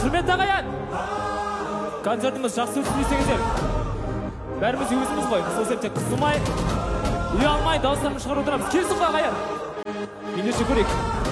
Құрметті ағайын, концертіміз жақсы өтсін десеңіздер. Бәріміз өзіміз ғой, сол себепте қысылмай, ұялмай, дауыстарымызды шығарып отырамыз. Келсін ғой ағайын. Ендеше көрейік.